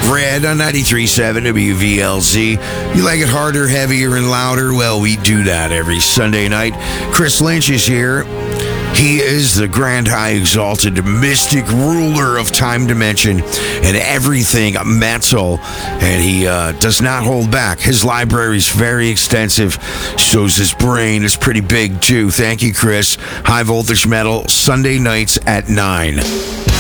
Red on 93.7 WVLZ. You like it harder, heavier, and louder? Well, we do that every Sunday night. Chris Lynch is here. He is the grand, high, exalted, mystic ruler of time dimension and everything mental, and he does not hold back. His library is very extensive, so's his brain is pretty big, too. Thank you, Chris. High Voltage Metal, Sunday nights at 9.